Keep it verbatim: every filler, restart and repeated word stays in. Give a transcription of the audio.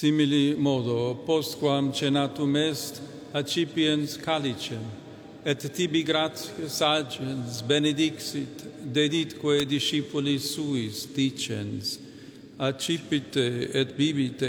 Simili modo, postquam cenatum est, accipiens calicem, et tibi gratias agens benedixit, deditque discipulis suis, dicens, accipite et bibite